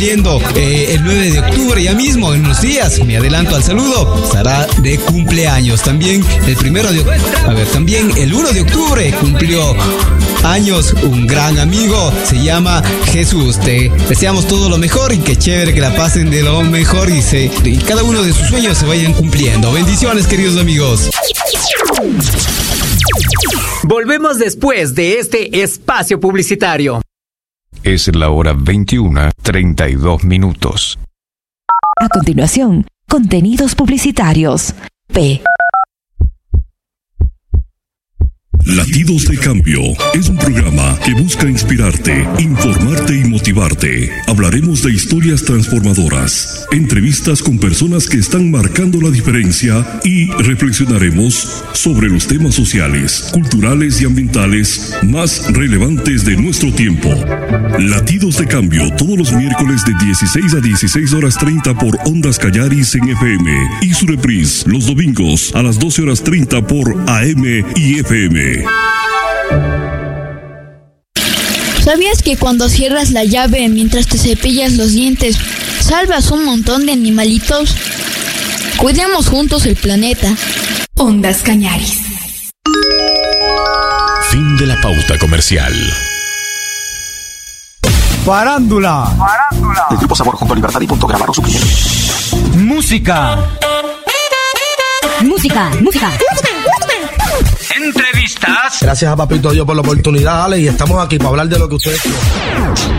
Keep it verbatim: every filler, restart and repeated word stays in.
Eh, el nueve de octubre, ya mismo, en unos días, me adelanto al saludo, estará de cumpleaños. También el primero de a ver, también el uno de octubre cumplió años un gran amigo, se llama Jesús. Te deseamos todo lo mejor y que chévere que la pasen de lo mejor y, se, y cada uno de sus sueños se vayan cumpliendo. Bendiciones, queridos amigos. Volvemos después de este espacio publicitario. Es la hora veintiuna, treinta y dos minutos. A continuación, contenidos publicitarios. P. Latidos de Cambio es un programa que busca inspirarte, informarte y motivarte. Hablaremos de historias transformadoras, entrevistas con personas que están marcando la diferencia y reflexionaremos sobre los temas sociales, culturales y ambientales más relevantes de nuestro tiempo. Latidos de Cambio todos los miércoles de dieciséis a dieciséis horas treinta por Ondas Callaris en F M y su reprise los domingos a las doce horas treinta por A M y F M. ¿Sabías que cuando cierras la llave mientras te cepillas los dientes, salvas un montón de animalitos? Cuidemos juntos el planeta. Ondas Cañaris. Fin de la pauta comercial. Farándula. Farándula. El Grupo Sabor junto a Libertad y Punto grabaron su primero. Música. Música. Música. Entrevistas. Gracias a Papito Dios por la oportunidad, Ale, y estamos aquí para hablar de lo que ustedes quieren.